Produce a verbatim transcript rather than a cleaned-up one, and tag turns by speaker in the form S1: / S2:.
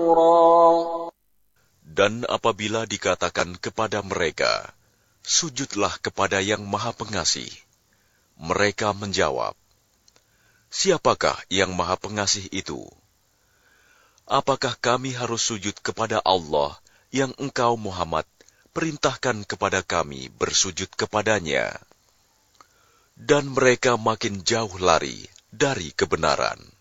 S1: Dan apabila dikatakan kepada mereka, sujudlah kepada yang Maha Pengasih, mereka menjawab, siapakah yang Maha Pengasih itu? Apakah kami harus sujud kepada Allah yang engkau Muhammad perintahkan kepada kami bersujud kepadanya? Dan mereka makin jauh lari dari kebenaran.